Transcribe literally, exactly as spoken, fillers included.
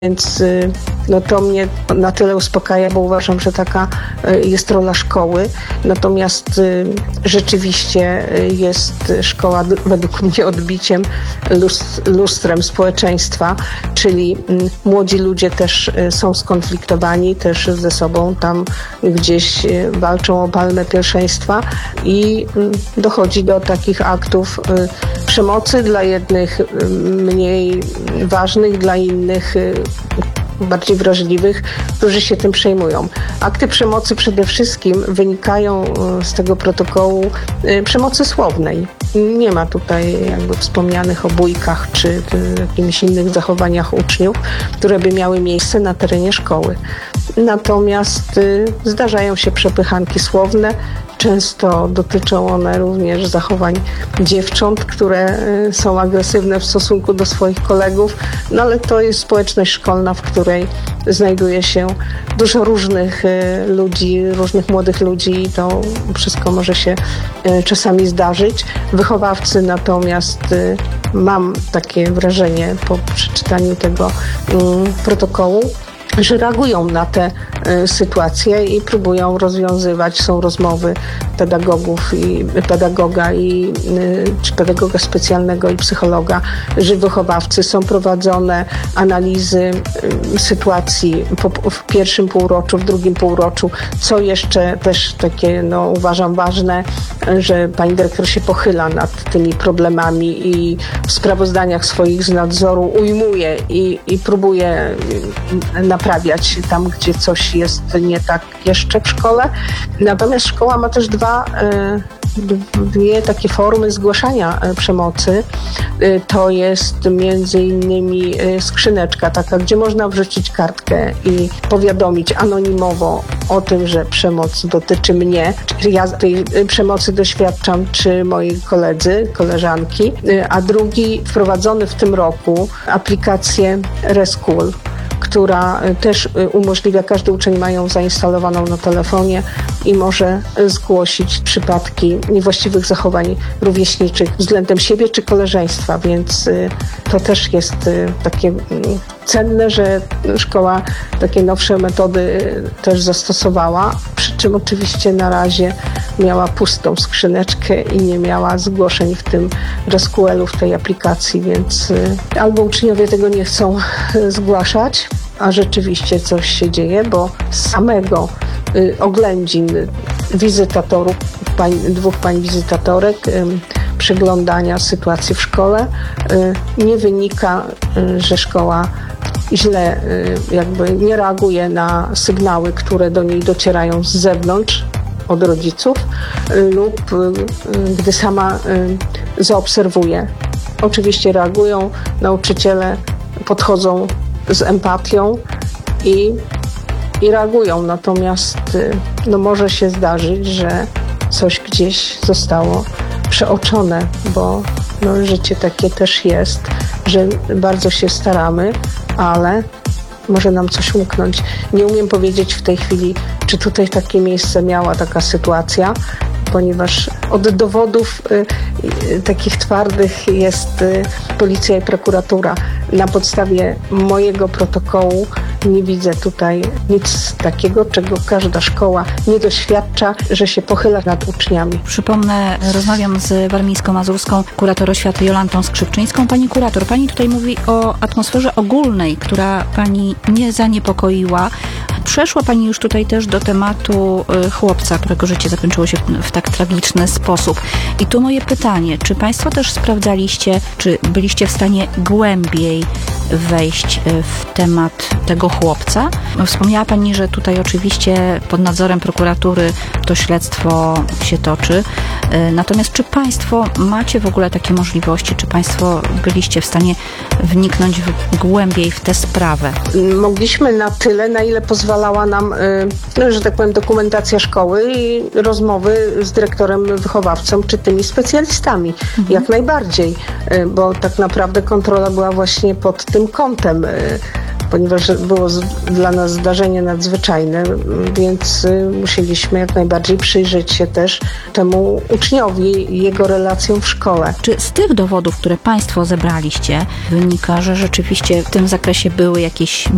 Więc no, to mnie na tyle uspokaja, bo uważam, że taka jest rola szkoły. Natomiast rzeczywiście jest szkoła według mnie odbiciem, lustrem społeczeństwa, czyli młodzi ludzie też są skonfliktowani, też ze sobą tam gdzieś walczą o palmę pierwszeństwa i dochodzi do takich aktów przemocy, dla jednych mniej ważnych, dla innych bardziej wrażliwych, którzy się tym przejmują. Akty przemocy przede wszystkim wynikają z tego protokołu przemocy słownej. Nie ma tutaj jakby wspomnianych o bójkach czy jakimiś innych zachowaniach uczniów, które by miały miejsce na terenie szkoły. Natomiast zdarzają się przepychanki słowne. Często dotyczą one również zachowań dziewcząt, które są agresywne w stosunku do swoich kolegów, no ale to jest społeczność szkolna, w której znajduje się dużo różnych ludzi, różnych młodych ludzi i to wszystko może się czasami zdarzyć. Wychowawcy natomiast, mam takie wrażenie po przeczytaniu tego protokołu, że reagują na te y, sytuacje i próbują rozwiązywać. Są rozmowy pedagogów i pedagoga i y, czy pedagoga specjalnego i psychologa, że wychowawcy, są prowadzone analizy y, sytuacji po, w pierwszym półroczu, w drugim półroczu. Co jeszcze też takie, no uważam ważne, że pani dyrektor się pochyla nad tymi problemami i w sprawozdaniach swoich z nadzoru ujmuje i, i próbuje na naprawiać tam, gdzie coś jest nie tak jeszcze w szkole. Natomiast szkoła ma też dwa, dwie takie formy zgłaszania przemocy. To jest między innymi skrzyneczka taka, gdzie można wrzucić kartkę i powiadomić anonimowo o tym, że przemoc dotyczy mnie, czy ja tej przemocy doświadczam, czy moi koledzy, koleżanki. A drugi, wprowadzony w tym roku, aplikację Reschool, która też umożliwia, każdy uczeń ma ją zainstalowaną na telefonie i może zgłosić przypadki niewłaściwych zachowań rówieśniczych względem siebie czy koleżeństwa, więc to też jest takie cenne, że szkoła takie nowsze metody też zastosowała, przy czym oczywiście na razie miała pustą skrzyneczkę i nie miała zgłoszeń w tym Reschoolu, w tej aplikacji, więc albo uczniowie tego nie chcą zgłaszać, a rzeczywiście coś się dzieje, bo z samego y, oględzin wizytatorów, pań, dwóch pań wizytatorek, y, przeglądania sytuacji w szkole, y, nie wynika, y, że szkoła źle y, jakby nie reaguje na sygnały, które do niej docierają z zewnątrz, od rodziców, y, lub y, gdy sama y, zaobserwuje. Oczywiście reagują, nauczyciele podchodzą z empatią i, i reagują. Natomiast no, może się zdarzyć, że coś gdzieś zostało przeoczone, bo no, życie takie też jest, że bardzo się staramy, ale może nam coś umknąć. Nie umiem powiedzieć w tej chwili, czy tutaj takie miejsce miała taka sytuacja, ponieważ od dowodów y, y, takich twardych jest y, policja i prokuratura. Na podstawie mojego protokołu nie widzę tutaj nic takiego, czego każda szkoła nie doświadcza, że się pochyla nad uczniami. Przypomnę, rozmawiam z warmińsko-mazurską kurator oświaty Jolantą Skrzypczyńską. Pani kurator, pani tutaj mówi o atmosferze ogólnej, która pani nie zaniepokoiła. Przeszła pani już tutaj też do tematu chłopca, którego życie zakończyło się w tak tragiczny sposób. I tu moje pytanie, czy państwo też sprawdzaliście, czy byliście w stanie głębiej wejść w temat tego chłopca? Wspomniała pani, że tutaj oczywiście pod nadzorem prokuratury to śledztwo się toczy. Natomiast czy państwo macie w ogóle takie możliwości? Czy państwo byliście w stanie wniknąć w, głębiej w tę sprawę? Mogliśmy na tyle, na ile pozwalała nam, no, że tak powiem, dokumentacja szkoły i rozmowy z dyrektorem, wychowawcą czy tymi specjalistami. Mhm. Jak najbardziej, bo tak naprawdę kontrola była właśnie pod tym kątem, ponieważ było z, dla nas zdarzenie nadzwyczajne, więc musieliśmy jak najbardziej przyjrzeć się też temu uczniowi i jego relacjom w szkole. Czy z tych dowodów, które państwo zebraliście, wynika, że rzeczywiście w tym zakresie były jakieś